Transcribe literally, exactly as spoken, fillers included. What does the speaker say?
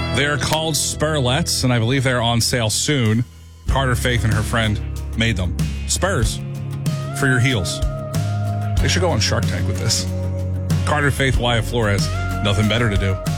They're called Spurlets, and I believe they're on sale soon. Carter Faith and her friend made them. Spurs for your heels. They should go on Shark Tank with this. Carter Faith, Wyatt Flores, nothing better to do.